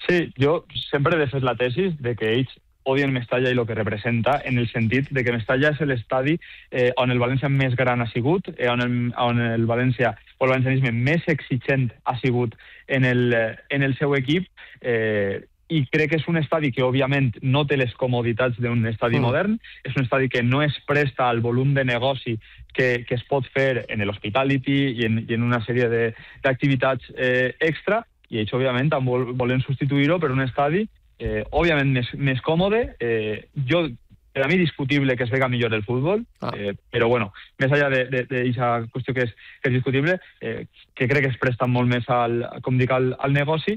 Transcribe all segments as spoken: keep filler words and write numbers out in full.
Sí, jo sempre he defès la tesi de que ells odien Mestalla i el que representa, en el sentit de que Mestalla és l'estadi eh, on el València més gran ha sigut, eh, on, el, on el València o el valencianisme més exigent ha sigut en el, en el seu equip, eh, i crec que és un estadi que, òbviament, no té les comoditats d'un estadi mm. modern, és un estadi que no es presta al volum de negoci que, que es pot fer en l'hospitality i en, i en una sèrie d'activitats eh, extra, i ells, òbviament, vol, volen substituir-ho per un estadi, eh, òbviament, més, més còmode. Eh, jo, per a mi, discutible que es vega millor el futbol, ah. eh, però, bueno, més enllà d'aquesta qüestió que és, que és discutible, eh, que crec que es presta molt més al, com dic, al, al negoci,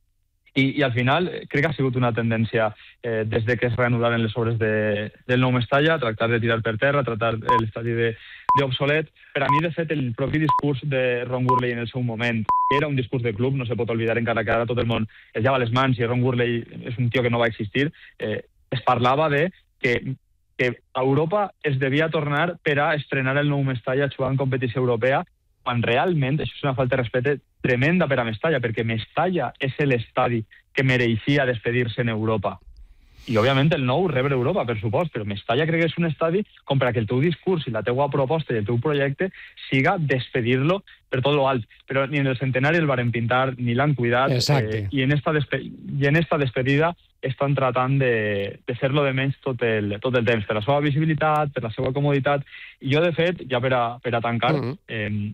I, i al final crec que ha sigut una tendència eh, des de que es reanudaren les obres de, del nou Mestalla, tractar de tirar per terra, tractar l'estadi d'obsolet. Per a mi, de fet, el propi discurs de Ron Gurley en el seu moment era un discurs de club, no se pot oblidar encara que ara tot el món es llava les mans i Ron Gurley és un tio que no va existir. Eh, es parlava de que, que a Europa es devia tornar per a estrenar el nou Mestalla jugant en competició europea, quan realment això és una falta de respecte tremenda per a Mestalla, perquè Mestalla és l'estadi que mereixia despedir-se en Europa. I, òbviament, el nou rebre Europa, per supost, però Mestalla crec que és un estadi com per a que el teu discurs i la teua proposta i el teu projecte siga despedir-lo per tot lo alt. Però ni en el centenari el varen pintar, ni l'han cuidat, eh, i, en esta despe i en esta despedida estan tratant de, de fer-lo de menys tot el, tot el temps, per la seva visibilitat, per la seva comoditat. I jo, de fet, ja per a, per a tancar, mm-hmm. eh,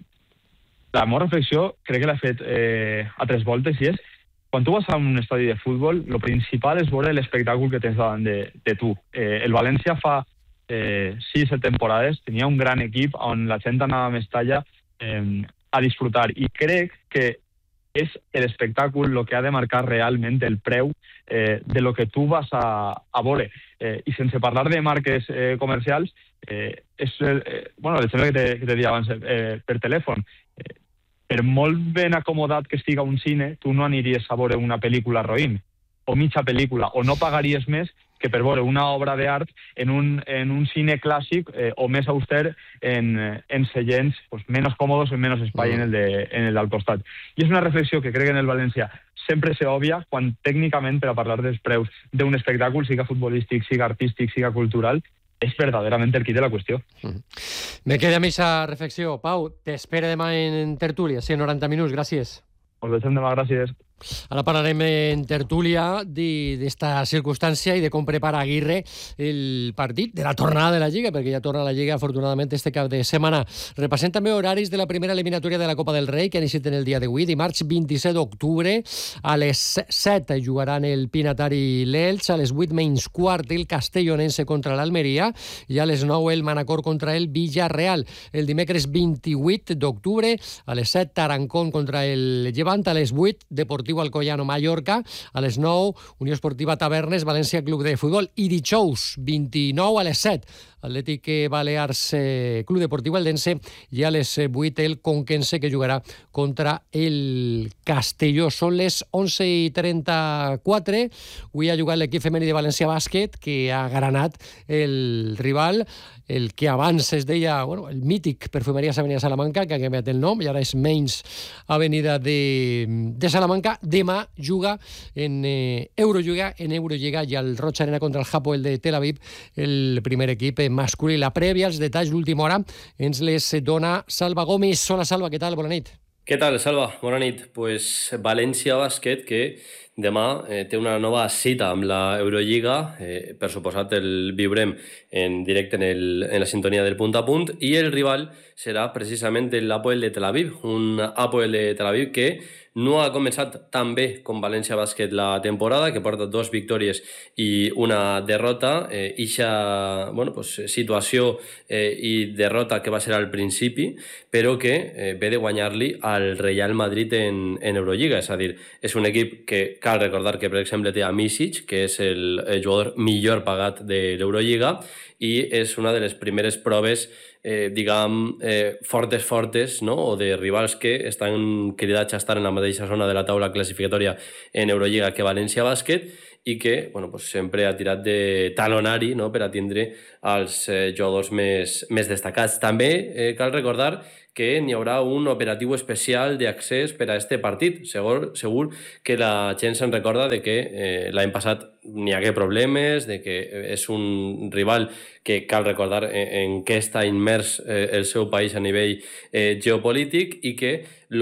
la meva reflexió crec que l'ha fet eh, a tres voltes, i és, quan tu vas a un estadi de futbol, el principal és veure l'espectacle que tens davant de, de tu. Eh, el València fa eh, sis, set temporades tenia un gran equip on la gent anava a Mestalla eh, a disfrutar, i crec que és l'espectacle el que ha de marcar realment el preu eh, de lo que tu vas a, a veure. Eh, I sense parlar de marques eh, comercials, eh, és eh, bueno, l'exemple que te, que te dia abans eh, per telèfon. Eh, per molt ben acomodat que estiga un cine, tu no aniries a veure una pel·lícula roïn, o mitja pel·lícula, o no pagaries més que per veure una obra d'art en un, en un cine clàssic eh, o més auster en, en seients pues, menys còmodes o en menys espai mm. en el, de, en el del costat. I és una reflexió que crec que en el València sempre s'obvia quan tècnicament, per a parlar dels preus d'un espectacle, siga futbolístic, siga artístic, siga cultural, és verdaderament el quid de la qüestió. Mm. Me queda amb aquesta reflexió. Pau, t'espera demà en tertúlia, sí, noranta minuts, gràcies. Us deixem demà, gràcies. Ara parlarem en tertúlia d'esta circumstància i de com prepara Aguirre el partit de la tornada de la Lliga, perquè ja torna a la Lliga afortunadament este cap de setmana. Repassem també horaris de la primera eliminatòria de la Copa del Rei, que ha iniciat en el dia d'avui, dimarts vint-i-set d'octubre, a les set jugaran el Pinatari l'Elx, a les vuit menys quart el Castellonense contra l'Almeria i a les nou el Manacor contra el Villarreal. El dimecres vint-i-vuit d'octubre, a les set Tarancón contra el Llevant, a les vuit Deportiu Alcoyano Mallorca, a les nou Unió Esportiva Tavernes València Club de Futbol, i dijous vint-i-nou a les set Atlètic Balears Club Deportiu Eldense, i a les vuit el Conquense, que jugarà contra el Castelló. Són les onze i trenta-quatre. Avui ha jugat l'equip femení de València Bàsquet, que ha granat el rival, el que abans es deia, bueno, el mític Perfumeries Avenida Salamanca, que ha canviat el nom i ara és Menys Avenida de, de Salamanca. Demà juga en eh, Eurolliga, en Eurolliga i al Roig Arena contra el Hapoel de Tel Aviv, el primer equip masculí. La prèvia, els detalls d'última hora, ens les dona Salva Gómez. Hola, Salva, què tal? Bona nit. Què tal, Salva? Bona nit. Pues València Bàsquet, que demà eh, té una nova cita amb la Eurolliga, eh, per suposat el viurem en directe en, el, en la sintonia del punt a punt, i el rival serà precisament l'Hapoel de Tel Aviv, un Hapoel de Tel Aviv que no ha començat tan bé com València Bàsquet la temporada, que porta dos victòries i una derrota. Eh, ixa bueno, pues, situació eh, i derrota que va ser al principi, però que eh, ve de guanyar-li al Real Madrid en, en Eurolliga. És a dir, és un equip que cal recordar que, per exemple, té a Micic, que és el, el jugador millor pagat de l'Eurolliga, i és una de les primeres proves eh, diguem, eh, fortes fortes, no? O de rivals que estan cridats a estar en la mateixa zona de la taula classificatòria en Eurolliga que València Bàsquet, i que bueno, pues sempre ha tirat de talonari, no? Per a tindre els eh, jugadors més, més destacats. També eh, cal recordar que n'hi haurà un operatiu especial d'accés per a este partit. Segur, segur que la gent se'n recorda de que eh, l'any passat n'hi hagué problemes, de que és un rival que cal recordar en, en què està immers eh, el seu país a nivell eh, geopolític, i que